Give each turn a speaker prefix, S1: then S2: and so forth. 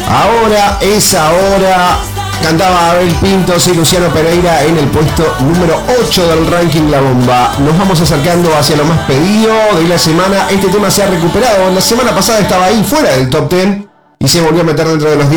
S1: Ahora es ahora. Cantaba Abel Pintos y Luciano Pereira en el puesto número 8 del ranking La Bomba. Nos vamos acercando hacia lo más pedido de la semana. Este tema se ha recuperado. La semana pasada estaba ahí fuera del top 10 y se volvió a meter dentro de los 10